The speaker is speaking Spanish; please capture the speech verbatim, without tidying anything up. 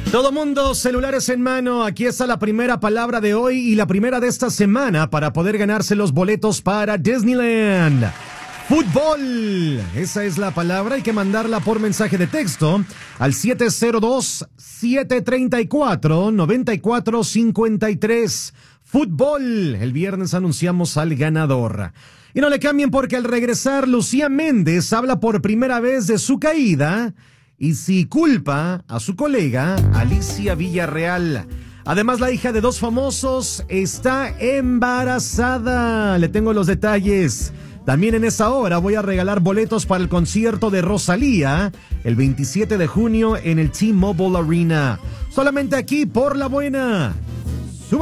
Todo mundo, celulares en mano, aquí está la primera palabra de hoy y la primera de esta semana para poder ganarse los boletos para Disneyland. Fútbol, esa es la palabra, hay que mandarla por mensaje de texto al siete cero dos, siete tres cuatro, nueve cuatro cinco tres. Fútbol, el viernes anunciamos al ganador. Y no le cambien porque al regresar Lucía Méndez habla por primera vez de su caída y si culpa a su colega Alicia Villarreal. Además, la hija de dos famosos está embarazada. Le tengo los detalles. También en esa hora voy a regalar boletos para el concierto de Rosalía el veintisiete de junio en el T-Mobile Arena. Solamente aquí por La Buena.